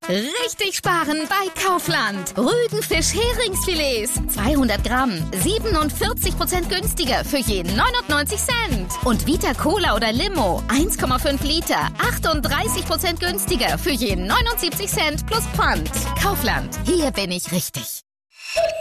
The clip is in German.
Richtig sparen bei Kaufland. Rügenfisch-Heringsfilets. 200 Gramm. 47% günstiger für je 99 Cent. Und Vita Cola oder Limo. 1,5 Liter. 38% günstiger für je 79 Cent plus Pfand. Kaufland. Hier bin ich richtig.